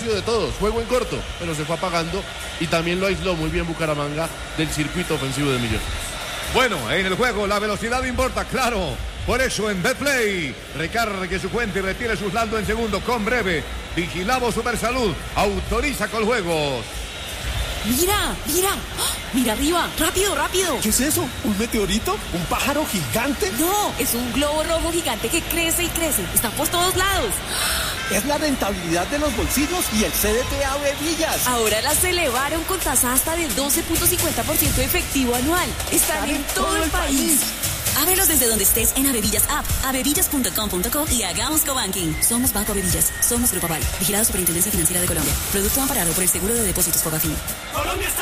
sido de todos, juego en corto, pero se fue apagando y también lo aisló muy bien Bucaramanga del circuito ofensivo de Millonarios. Bueno, en el juego la velocidad importa, claro. Por eso en Betplay, recargue su cuenta y retire su saldo en segundo con breve. Vigilamos Supersalud, autoriza con juegos. Mira, mira, mira arriba, rápido, rápido. ¿Qué es eso? ¿Un meteorito? ¿Un pájaro gigante? No, es un globo rojo gigante que crece y crece. Está por todos lados. Es la rentabilidad de los bolsillos y el CDT Avevillas. Ahora las elevaron con tasa hasta del 12.50% efectivo anual. Están en todo el país. Ábrelos desde donde estés en Avevillas App, avevillas.com.co y hagamos cobanking. Somos Banco Avevillas, somos Grupo Aval, vigilado Superintendencia Financiera de Colombia. Producto amparado por el Seguro de Depósitos Fogafín.